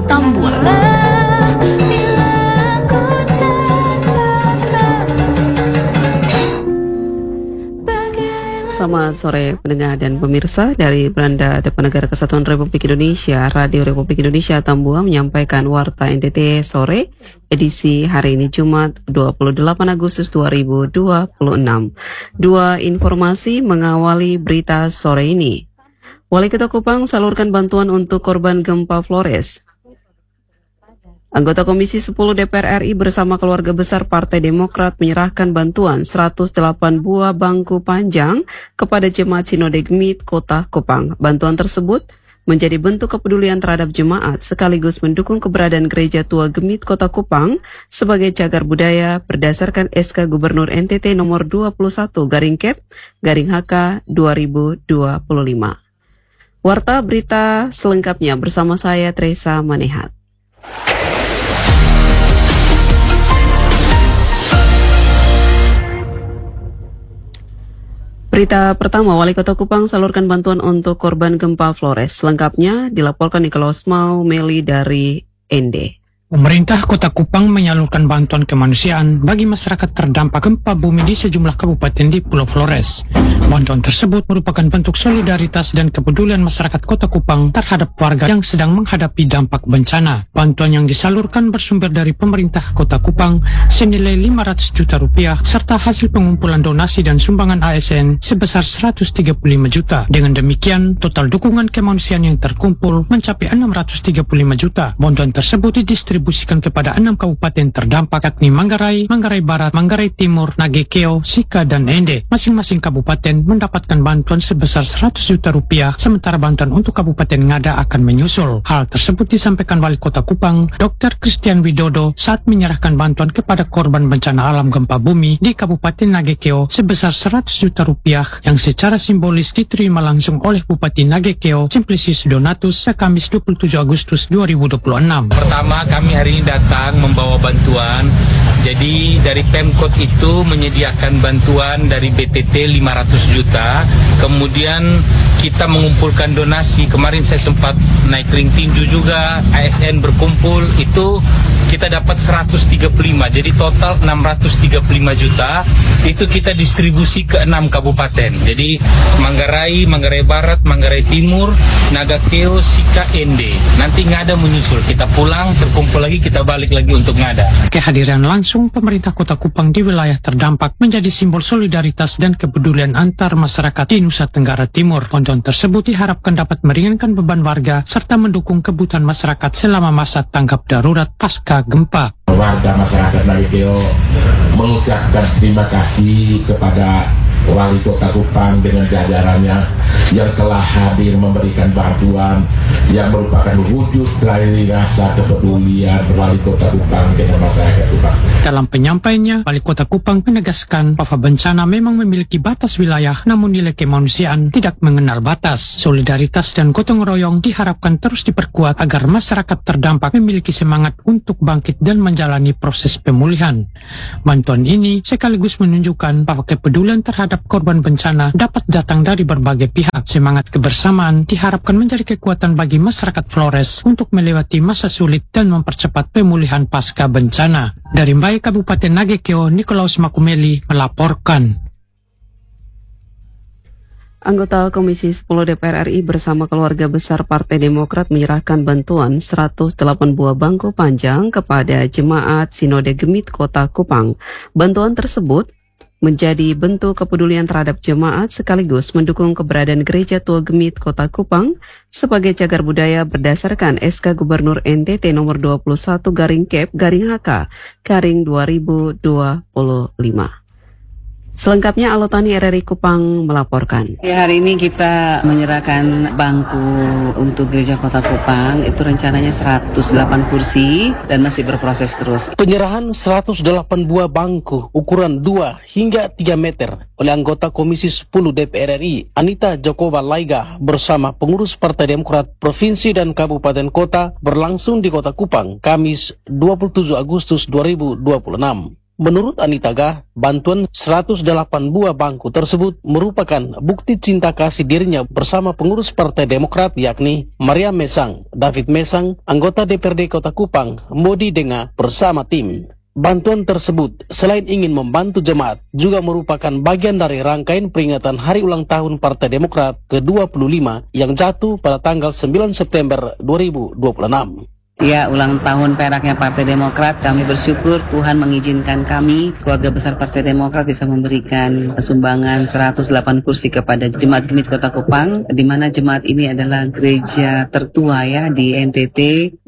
Tambuang. Selamat sore pendengar dan pemirsa dari Beranda Depan Negara Kesatuan Republik Indonesia. Radio Republik Indonesia Tambuang menyampaikan Warta NTT Sore edisi hari ini Jumat 28 Agustus 2026. Dua informasi mengawali berita sore ini. Wali Kota Kupang salurkan bantuan untuk korban gempa Flores. Anggota Komisi 10 DPR RI bersama keluarga besar Partai Demokrat menyerahkan bantuan 108 buah bangku panjang kepada jemaat Sinode Gemit Kota Kupang. Bantuan tersebut menjadi bentuk kepedulian terhadap jemaat sekaligus mendukung keberadaan Gereja Tua Gemit Kota Kupang sebagai cagar budaya berdasarkan SK Gubernur NTT nomor 21/Kep/HK 2025. Warta berita selengkapnya bersama saya Teresa Manehat. Berita pertama, Wali Kota Kupang salurkan bantuan untuk korban gempa Flores. Selengkapnya dilaporkan Nikolaus Mau Meli dari ND. Pemerintah Kota Kupang menyalurkan bantuan kemanusiaan bagi masyarakat terdampak gempa bumi di sejumlah kabupaten di Pulau Flores. Bantuan tersebut merupakan bentuk solidaritas dan kepedulian masyarakat Kota Kupang terhadap warga yang sedang menghadapi dampak bencana. Bantuan yang disalurkan bersumber dari pemerintah Kota Kupang senilai 500 juta rupiah serta hasil pengumpulan donasi dan sumbangan ASN sebesar 135 juta. Dengan demikian, total dukungan kemanusiaan yang terkumpul mencapai 635 juta. Bantuan tersebut didistribusikan kepada 6 kabupaten terdampak yakni Manggarai, Manggarai Barat, Manggarai Timur, Nagekeo, Sika, dan Ende. Masing-masing kabupaten mendapatkan bantuan sebesar 100 juta rupiah, sementara bantuan untuk Kabupaten Ngada akan menyusul. Hal tersebut disampaikan Wali Kota Kupang, Dr. Christian Widodo, saat menyerahkan bantuan kepada korban bencana alam gempa bumi di Kabupaten Nagekeo sebesar 100 juta rupiah yang secara simbolis diterima langsung oleh Bupati Nagekeo, Simplicius Donatus, Kamis 27 Agustus 2026. Pertama, kami hari ini datang membawa bantuan. Jadi dari Pemkot itu menyediakan bantuan dari BTT 500 juta. Kemudian kita mengumpulkan donasi. Kemarin saya sempat naik ring tinju juga, ASN berkumpul, itu kita dapat 135. Jadi total 635 juta. Itu kita distribusi ke 6 kabupaten. Jadi Manggarai, Manggarai Barat, Manggarai Timur, Nagakeo, Sika, Ende. Nanti Ngada menyusul. Kita pulang, terkumpul lagi, kita balik lagi untuk Ngada. Kehadiran langsung pemerintah Kota Kupang di wilayah terdampak menjadi simbol solidaritas dan kepedulian antar masyarakat di Nusa Tenggara Timur. Bantuan tersebut diharapkan dapat meringankan beban warga serta mendukung kebutuhan masyarakat selama masa tanggap darurat pasca gempa. Warga masyarakat Nagekeo mengucapkan terima kasih kepada Wali Kota Kupang dengan jajarannya yang telah hadir memberikan bantuan yang merupakan wujud dari rasa kepedulian Wali Kota Kupang dengan masyarakat Kupang. Dalam penyampaiannya, Wali Kota Kupang menegaskan bahwa bencana memang memiliki batas wilayah, namun nilai kemanusiaan tidak mengenal batas. Solidaritas dan gotong royong diharapkan terus diperkuat agar masyarakat terdampak memiliki semangat untuk bangkit dan menjalani proses pemulihan. Bantuan ini sekaligus menunjukkan bahwa kepedulian terhadap korban bencana dapat datang dari berbagai pihak. Semangat kebersamaan diharapkan menjadi kekuatan bagi masyarakat Flores untuk melewati masa sulit dan mempercepat pemulihan pasca bencana. Dari Mbai Kabupaten Nagekeo, Nikolaus Makumeli melaporkan. Anggota Komisi 10 DPR RI bersama keluarga besar Partai Demokrat menyerahkan bantuan 108 buah bangku panjang kepada jemaat Sinode Gemit Kota Kupang. Bantuan tersebut menjadi bentuk kepedulian terhadap jemaat sekaligus mendukung keberadaan Gereja Tua Gemit Kota Kupang sebagai cagar budaya berdasarkan SK Gubernur NTT nomor 21/Kep/HK/2025. Selengkapnya Alotani RRI Kupang melaporkan. Ya, hari ini kita menyerahkan bangku untuk Gereja Kota Kupang. Itu rencananya 108 kursi dan masih berproses terus. Penyerahan 108 buah bangku ukuran 2 hingga 3 meter oleh anggota Komisi 10 DPR RI Anita Jakoba Laiga bersama pengurus Partai Demokrat Provinsi dan Kabupaten Kota berlangsung di Kota Kupang Kamis 27 Agustus 2026. Menurut Anita Gah, bantuan 108 buah bangku tersebut merupakan bukti cinta kasih dirinya bersama pengurus Partai Demokrat yakni Maria Mesang, David Mesang, anggota DPRD Kota Kupang, Modi Denga bersama tim. Bantuan tersebut selain ingin membantu jemaat juga merupakan bagian dari rangkaian peringatan Hari Ulang Tahun Partai Demokrat ke-25 yang jatuh pada tanggal 9 September 2026. Ya, ulang tahun peraknya Partai Demokrat, kami bersyukur Tuhan mengizinkan kami, keluarga besar Partai Demokrat, bisa memberikan sumbangan 108 kursi kepada Jemaat Gemit Kota Kupang, di mana jemaat ini adalah gereja tertua ya di NTT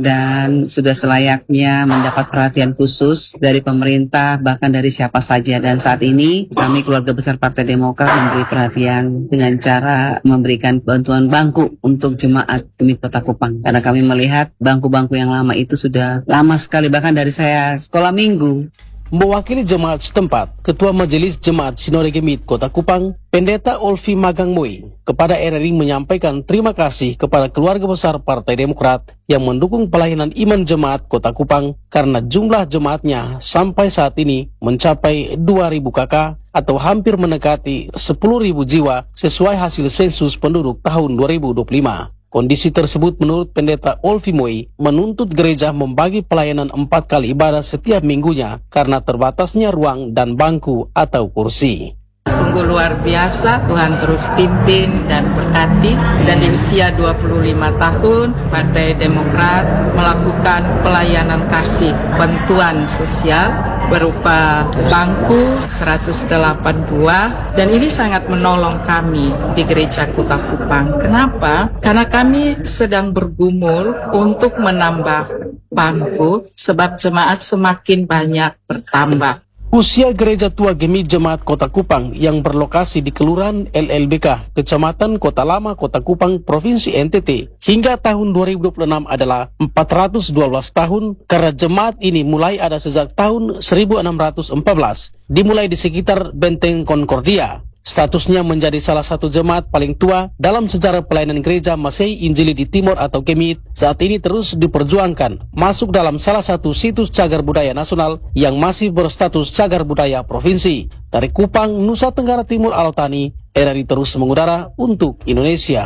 dan sudah selayaknya mendapat perhatian khusus dari pemerintah, bahkan dari siapa saja. Dan saat ini kami keluarga besar Partai Demokrat memberi perhatian dengan cara memberikan bantuan bangku untuk Jemaat Gemit Kota Kupang, karena kami melihat bangku-bangku yang lama itu sudah lama sekali, bahkan dari saya sekolah minggu. Mewakili jemaat setempat, Ketua Majelis Jemaat Sinode Gemit Kota Kupang, Pendeta Olvi Magangmoy, kepada RRI menyampaikan terima kasih kepada keluarga besar Partai Demokrat yang mendukung pelayanan iman jemaat Kota Kupang karena jumlah jemaatnya sampai saat ini mencapai 2.000 kakak atau hampir mendekati 10.000 jiwa sesuai hasil sensus penduduk tahun 2025. Kondisi tersebut menurut Pendeta Olvi Moy menuntut gereja membagi pelayanan 4 kali ibadah setiap minggunya karena terbatasnya ruang dan bangku atau kursi. Sungguh luar biasa, Tuhan terus pimpin dan berkati, dan di usia 25 tahun Partai Demokrat melakukan pelayanan kasih bantuan sosial berupa bangku 108 buah, dan ini sangat menolong kami di Gereja Kota Kupang. Kenapa? Karena kami sedang bergumul untuk menambah bangku sebab jemaat semakin banyak bertambah. Usia Gereja Tua Gemit Jemaat Kota Kupang yang berlokasi di Kelurahan LLBK, Kecamatan Kota Lama, Kota Kupang, Provinsi NTT, hingga tahun 2026 adalah 412 tahun karena jemaat ini mulai ada sejak tahun 1614, dimulai di sekitar Benteng Concordia. Statusnya menjadi salah satu jemaat paling tua dalam sejarah pelayanan gereja Masehi Injili di Timur atau Gemit. Saat ini terus diperjuangkan masuk dalam salah satu situs cagar budaya nasional yang masih berstatus cagar budaya provinsi. Dari Kupang, Nusa Tenggara Timur Alotani, RRI terus mengudara untuk Indonesia.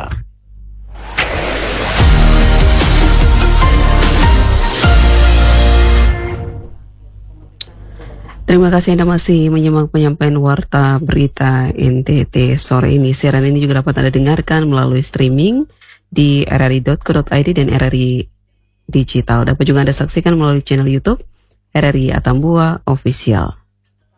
Terima kasih Anda masih menyimak penyampaian Warta Berita NTT sore ini. Siaran ini juga dapat Anda dengarkan melalui streaming di rri.co.id dan RRI Digital. Dapat juga Anda saksikan melalui channel YouTube RRI Atambua Official.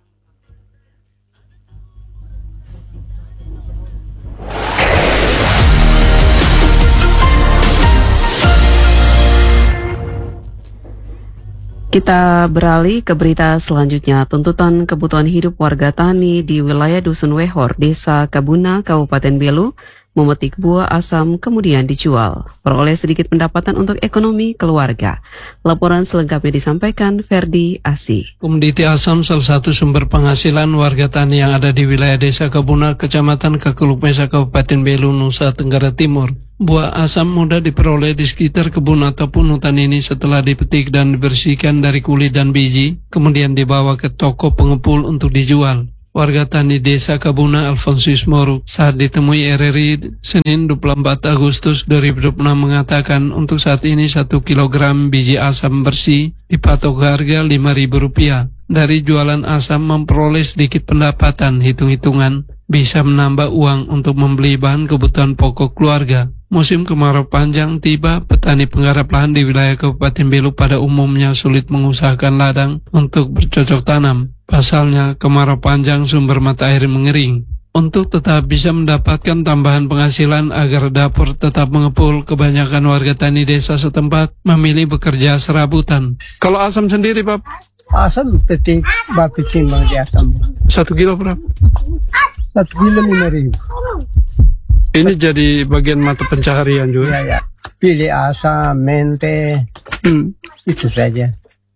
Kita beralih ke berita selanjutnya. Tuntutan kebutuhan hidup warga tani di wilayah Dusun Wehor, Desa Kabuna, Kabupaten Belu, memetik buah asam kemudian dijual, peroleh sedikit pendapatan untuk ekonomi keluarga. Laporan selengkapnya disampaikan Ferdi Asi. Komoditi asam salah satu sumber penghasilan warga tani yang ada di wilayah Desa Kabuna, Kecamatan Kakuluk Mesa, Kabupaten Belu, Nusa Tenggara Timur. Buah asam mudah diperoleh di sekitar kebun ataupun hutan ini setelah dipetik dan dibersihkan dari kulit dan biji, kemudian dibawa ke toko pengepul untuk dijual. Warga tani Desa Kabuna Alfonsus Moru saat ditemui RRI Senin 24 Agustus 2026 mengatakan untuk saat ini 1 kilogram biji asam bersih dipatok harga Rp5.000. Dari jualan asam memperoleh sedikit pendapatan, hitung-hitungan bisa menambah uang untuk membeli bahan kebutuhan pokok keluarga. Musim kemarau panjang tiba, petani penggarap lahan di wilayah Kabupaten Belu pada umumnya sulit mengusahakan ladang untuk bercocok tanam. Pasalnya, kemarau panjang sumber mata air mengering. Untuk tetap bisa mendapatkan tambahan penghasilan agar dapur tetap mengepul, kebanyakan warga tani desa setempat memilih bekerja serabutan. Kalau asam sendiri, Pak? Asam petik, bapak timbang di asam. 1 kilo berapa? 1 kilo 5.000. Ini jadi bagian mata pencaharian juga? Ya. Pilih asam, mente, itu saja.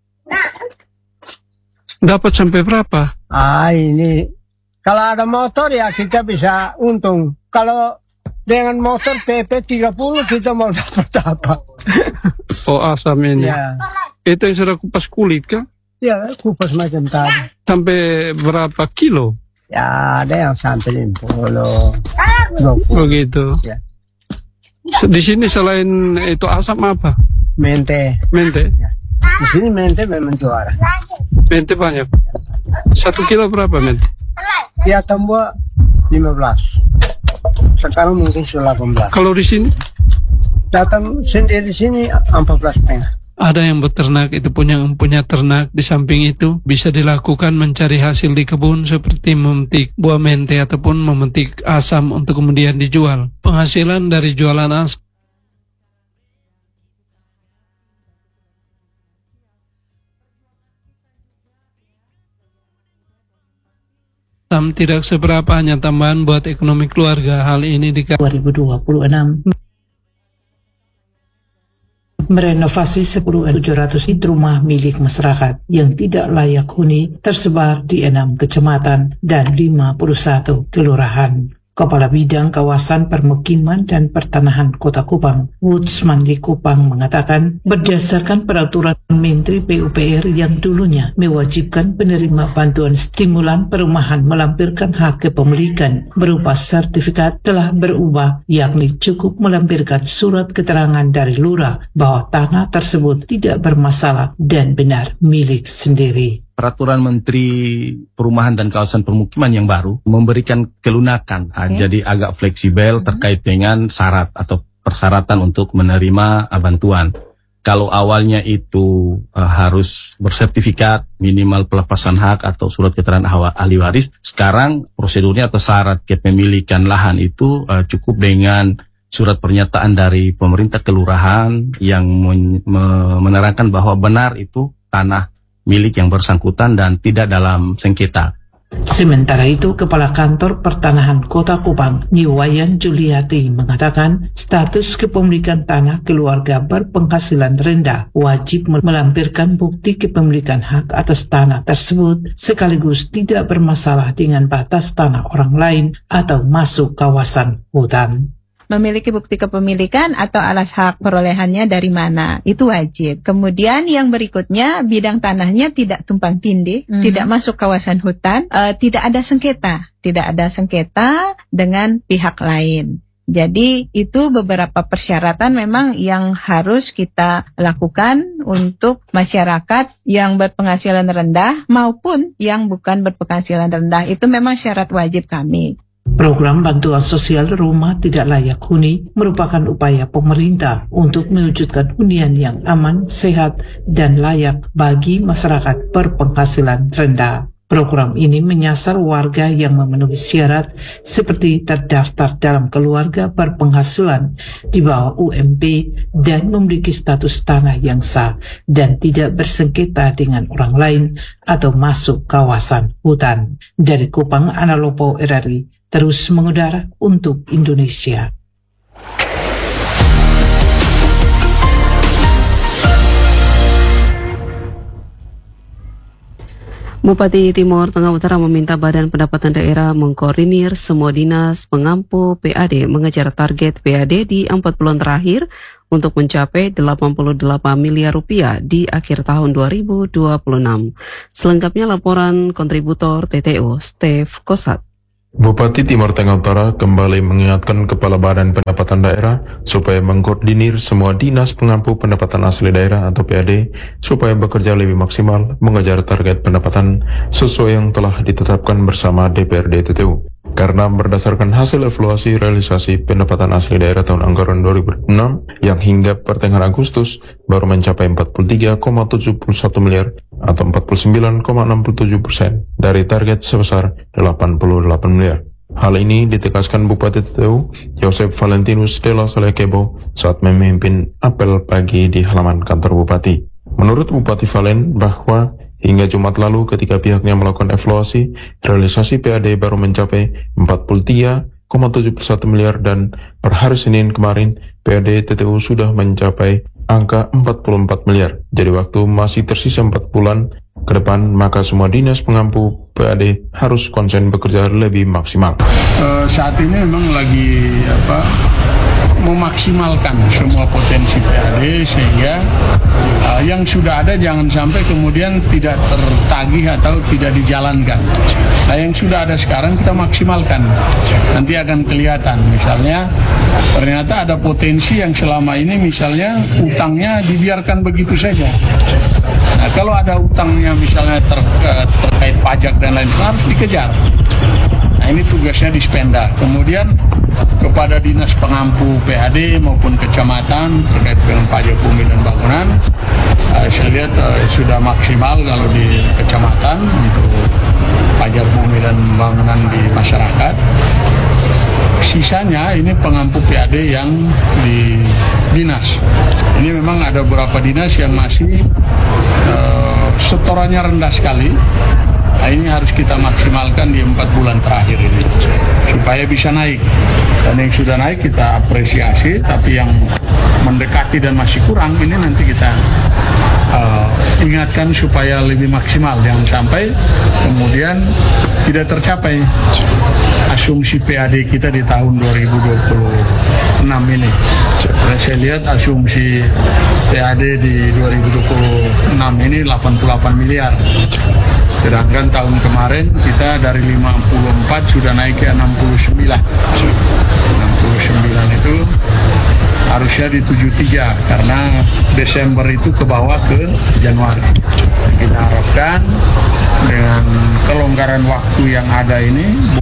Dapat sampai berapa? Ini kalau ada motor ya kita bisa untung. Kalau dengan motor PP 30 kita mau dapat apa? Oh, asam ini. Ya. Itu yang sudah kupas kulit kah? Ya, kupas macam tadi. Sampai berapa kilo? Ya, ada yang sampai 50, 20. Begitu. Ya. Di sini selain itu asam apa? Mente. Mente. Ya. Di sini mente memang juara. Mente banyak. 1 kilo berapa mente? Ya, tambah 15. Sekarang mungkin sudah 18. Kalau di sini? Datang sendiri di sini 14,5. Ada yang beternak itu punya ternak. Di samping itu bisa dilakukan mencari hasil di kebun seperti memetik buah mente ataupun memetik asam untuk kemudian dijual. Penghasilan dari jualan asam tidak seberapa, hanya tambahan buat ekonomi keluarga. Hal ini di 2026 merenovasi 10.700 rumah milik masyarakat yang tidak layak huni tersebar di 6 kecamatan dan 51 kelurahan. Kepala Bidang Kawasan Permukiman dan Pertanahan Kota Kupang, Wudsman di Kupang, mengatakan berdasarkan peraturan Menteri PUPR yang dulunya mewajibkan penerima bantuan stimulan perumahan melampirkan hak kepemilikan berupa sertifikat telah berubah, yakni cukup melampirkan surat keterangan dari lurah bahwa tanah tersebut tidak bermasalah dan benar milik sendiri. Peraturan Menteri Perumahan dan Kawasan Permukiman yang baru memberikan kelunakan, jadi agak fleksibel terkait dengan syarat atau persyaratan untuk menerima bantuan. Kalau awalnya itu harus bersertifikat, minimal pelepasan hak atau surat keterangan ahli waris, sekarang prosedurnya atau syarat kepemilikan lahan itu cukup dengan surat pernyataan dari pemerintah kelurahan yang menerangkan bahwa benar itu tanah milik yang bersangkutan dan tidak dalam sengketa. Sementara itu, Kepala Kantor Pertanahan Kota Kupang, Niwayan Juliati, mengatakan status kepemilikan tanah keluarga berpenghasilan rendah wajib melampirkan bukti kepemilikan hak atas tanah tersebut sekaligus tidak bermasalah dengan batas tanah orang lain atau masuk kawasan hutan. Memiliki bukti kepemilikan atau alas hak perolehannya dari mana, itu wajib. Kemudian yang berikutnya, bidang tanahnya tidak tumpang tindih, tidak masuk kawasan hutan, tidak ada sengketa dengan pihak lain. Jadi itu beberapa persyaratan memang yang harus kita lakukan untuk masyarakat yang berpenghasilan rendah maupun yang bukan berpenghasilan rendah. Itu memang syarat wajib kami. Program bantuan sosial rumah tidak layak huni merupakan upaya pemerintah untuk mewujudkan hunian yang aman, sehat, dan layak bagi masyarakat berpenghasilan rendah. Program ini menyasar warga yang memenuhi syarat seperti terdaftar dalam keluarga berpenghasilan di bawah UMP dan memiliki status tanah yang sah dan tidak bersengketa dengan orang lain atau masuk kawasan hutan. Dari Kupang, Analopo RRI terus mengudara untuk Indonesia. Bupati Timur Tengah Utara meminta Badan Pendapatan Daerah mengkoordinir semua dinas pengampu PAD mengejar target PAD di 4 bulan terakhir untuk mencapai 88 miliar rupiah di akhir tahun 2026. Selengkapnya laporan kontributor TTO Steve Kosat. Bupati Timur Tengah Utara kembali mengingatkan Kepala Badan Pendapatan Daerah supaya mengkoordinir semua dinas pengampu pendapatan asli daerah atau PAD supaya bekerja lebih maksimal mengejar target pendapatan sesuai yang telah ditetapkan bersama DPRD TTU. Karena berdasarkan hasil evaluasi realisasi pendapatan asli daerah tahun anggaran 2006 yang hingga pertengahan Agustus baru mencapai 43,71 miliar atau 49,67% dari target sebesar 88 miliar. Hal ini ditegaskan Bupati TTU Joseph Valentinus Della Solekebo saat memimpin apel pagi di halaman kantor Bupati. Menurut Bupati Valen bahwa hingga Jumat lalu ketika pihaknya melakukan evaluasi, realisasi PAD baru mencapai 43,71 miliar dan per hari Senin kemarin PAD TTU sudah mencapai angka 44 miliar. Jadi waktu masih tersisa 4 bulan ke depan, maka semua dinas pengampu PAD harus konsen bekerja lebih maksimal. Saat ini memang lagi memaksimalkan semua potensi PAD sehingga yang sudah ada jangan sampai kemudian tidak tertagih atau tidak dijalankan. Nah, yang sudah ada sekarang kita maksimalkan. Nanti akan kelihatan misalnya ternyata ada potensi yang selama ini misalnya utangnya dibiarkan begitu saja. Nah, kalau ada utangnya misalnya terkait pajak dan lain harus dikejar. Nah, ini tugasnya Dispenda. Kemudian kepada dinas pengampu PAD maupun kecamatan terkait dengan pajak bumi dan bangunan, saya lihat sudah maksimal kalau di kecamatan untuk pajak bumi dan bangunan di masyarakat. Sisanya ini pengampu PAD yang di dinas. Ini memang ada beberapa dinas yang masih setorannya rendah sekali. Nah, ini harus kita maksimalkan di 4 bulan terakhir ini supaya bisa naik. Dan yang sudah naik kita apresiasi, tapi yang mendekati dan masih kurang ini nanti kita ingatkan supaya lebih maksimal, jangan sampai kemudian tidak tercapai asumsi PAD kita di tahun 2026 ini. Dan saya lihat asumsi PAD di 2026 ini 88 miliar. Sedangkan tahun kemarin kita dari 54 sudah naik ke 69. 69 itu harusnya di 73 karena Desember itu ke bawah ke Januari. Kita harapkan dengan kelonggaran waktu yang ada ini